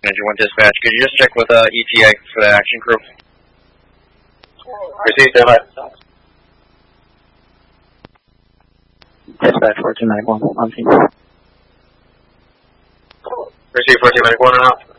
Engine 1 dispatch, could you just check with ETA for the action crew? Received, stand by. Dispatch 1491 on scene. Received 1491 and out.